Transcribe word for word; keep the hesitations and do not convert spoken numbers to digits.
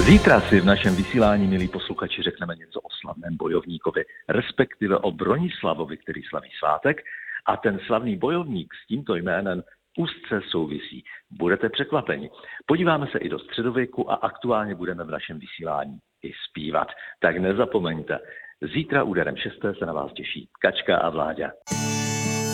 Zítra si v našem vysílání, milí posluchači, řekneme něco o slavném bojovníkovi, respektive o Bronislavovi, který slaví svátek, a ten slavný bojovník s tímto jménem úzce souvisí. Budete překvapeni. Podíváme se i do středověku a aktuálně budeme v našem vysílání i zpívat. Tak nezapomeňte, zítra úderem šesté se na vás těší Kačka a Vláďa.